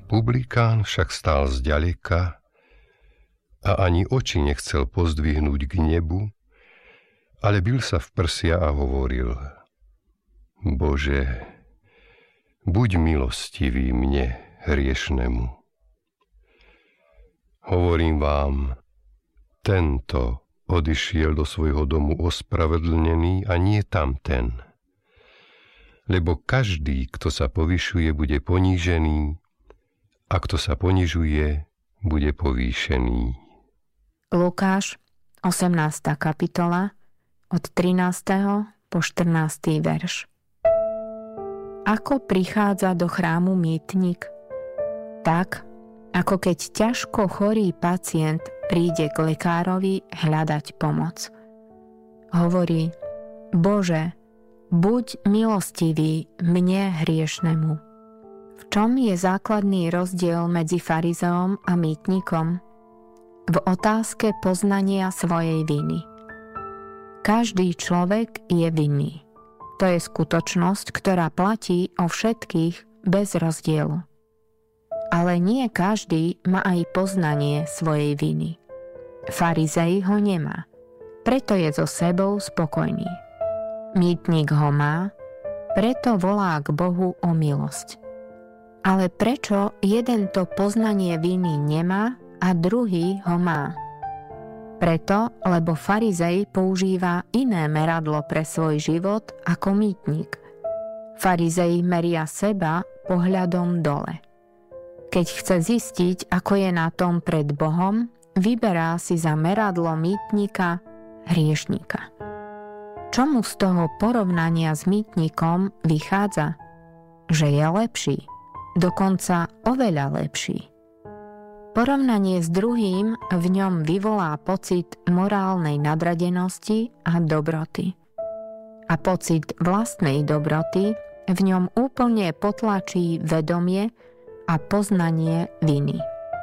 Publikán však stál zďaleka a ani oči nechcel pozdvihnúť k nebu, ale bil sa v prsia a hovoril: Bože, buď milostivý mne, hriešnemu. Hovorím vám, tento odišiel do svojho domu ospravedlnený a nie tamten. Lebo každý, kto sa povyšuje, bude ponížený, a kto sa ponižuje, bude povýšený. Lukáš, 18. kapitola, od 13. po 14. verš. Ako prichádza do chrámu mýtnik? Tak, ako keď ťažko chorý pacient príde k lekárovi hľadať pomoc. Hovorí: Bože, buď milostivý mne hriešnemu. V čom je základný rozdiel medzi farizeom a mýtnikom? V otázke poznania svojej viny. Každý človek je vinný. To je skutočnosť, ktorá platí o všetkých bez rozdielu. Ale nie každý má aj poznanie svojej viny. Farizej ho nemá, preto je so sebou spokojný. Mýtnik ho má, preto volá k Bohu o milosť. Ale prečo jeden to poznanie viny nemá a druhý ho má? Preto, lebo farizej používa iné meradlo pre svoj život ako mýtnik. Farizej meria seba pohľadom dole. Keď chce zistiť, ako je na tom pred Bohom, vyberá si za meradlo mýtnika hriešnika. Čo mu z toho porovnania s mýtnikom vychádza? Že je lepší, dokonca oveľa lepší. Porovnanie s druhým v ňom vyvolá pocit morálnej nadradenosti a dobroty. A pocit vlastnej dobroty v ňom úplne potlačí vedomie a poznanie viny.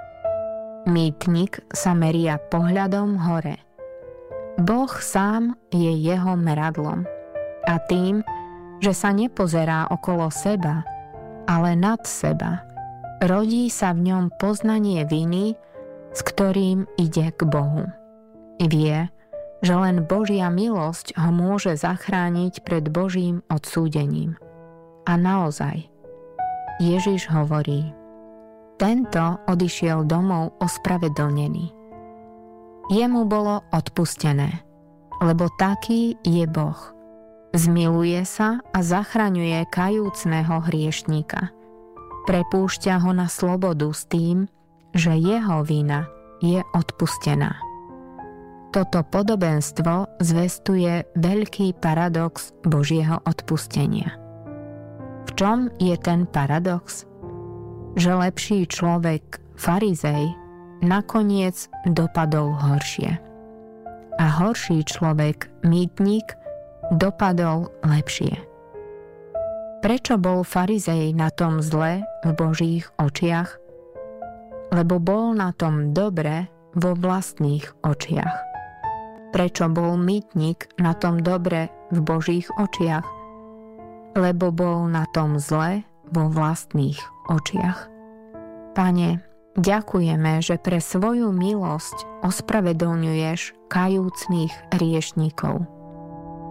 Mýtnik sa meria pohľadom hore. Boh sám je jeho meradlom. A tým, že sa nepozerá okolo seba, ale nad seba, rodí sa v ňom poznanie viny, s ktorým ide k Bohu. Vie, že len Božia milosť ho môže zachrániť pred Božím odsúdením. A naozaj, Ježiš hovorí: Tento odišiel domov ospravedlnený. Jemu bolo odpustené, lebo taký je Boh. Zmiluje sa a zachraňuje kajúcneho hriešníka. Prepúšťa ho na slobodu s tým, že jeho vina je odpustená. Toto podobenstvo zvestuje veľký paradox Božieho odpustenia. V čom je ten paradox? Že lepší človek, farizej, nakoniec dopadol horšie. A horší človek, mýtnik, dopadol lepšie. Prečo bol farizej na tom zle v Božích očiach? Lebo bol na tom dobre vo vlastných očiach. Prečo bol mýtnik na tom dobre v Božích očiach? Lebo bol na tom zle vo vlastných očiach. Pane, ďakujeme, že pre svoju milosť ospravedlňuješ kajúcnych hriešnikov.